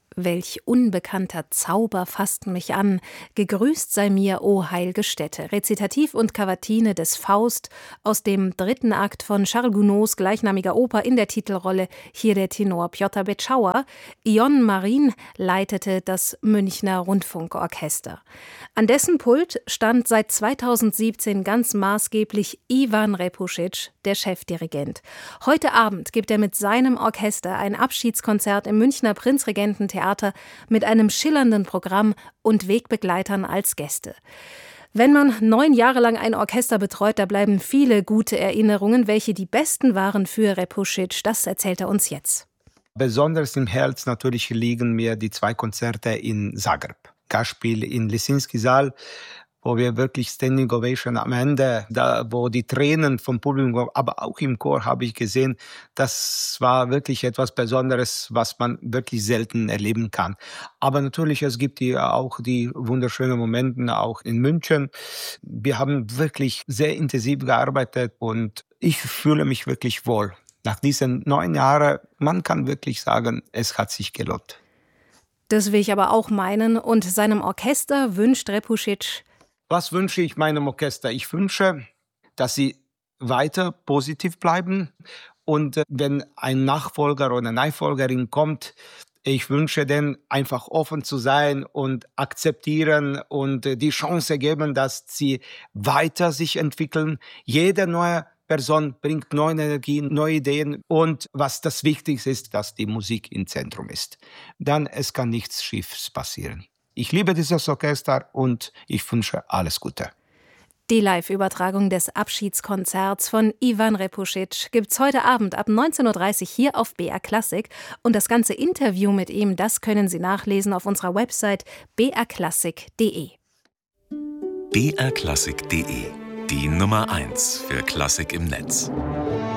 Welch unbekannter Zauber fasst mich an, gegrüßt sei mir, o heilge Stätte. Rezitativ und Kavatine des Faust aus dem 3. Akt von Charles Gounods gleichnamiger Oper, in der Titelrolle hier der Tenor Piotr Beczała. Ion Marin leitete das Münchner Rundfunkorchester. An dessen Pult stand seit 2017 ganz maßgeblich Ivan Repušić, der Chefdirigent. Heute Abend gibt er mit seinem Orchester ein Abschiedskonzert im Münchner Prinzregententheater mit einem schillernden Programm und Wegbegleitern als Gäste. Wenn man 9 Jahre lang ein Orchester betreut, da bleiben viele gute Erinnerungen. Welche die besten waren für Repušić, das erzählt er uns jetzt. Besonders im Herz natürlich liegen mir die 2 Konzerte in Zagreb. Gastspiel in Lisinski-Saal, wo wir wirklich Standing Ovation am Ende, da wo die Tränen vom Publikum, aber auch im Chor habe ich gesehen, das war wirklich etwas Besonderes, was man wirklich selten erleben kann. Aber natürlich, es gibt auch die wunderschönen Momente, auch in München. Wir haben wirklich sehr intensiv gearbeitet und ich fühle mich wirklich wohl. Nach diesen 9 Jahren, man kann wirklich sagen, es hat sich gelohnt. Das will ich aber auch meinen. Und seinem Orchester wünscht Repušić: Was wünsche ich meinem Orchester? Ich wünsche, dass sie weiter positiv bleiben und wenn ein Nachfolger oder eine Nachfolgerin kommt, ich wünsche denen einfach offen zu sein und akzeptieren und die Chance geben, dass sie weiter sich entwickeln. Jede neue Person bringt neue Energien, neue Ideen und was das Wichtigste ist, dass die Musik im Zentrum ist. Dann es kann nichts Schiefes passieren. Ich liebe dieses Orchester und ich wünsche alles Gute. Die Live-Übertragung des Abschiedskonzerts von Ivan Repušić gibt's heute Abend ab 19:30 Uhr hier auf BR Classic. Und das ganze Interview mit ihm, das können Sie nachlesen auf unserer Website brklassik.de. brklassik.de, die Nummer 1 für Klassik im Netz.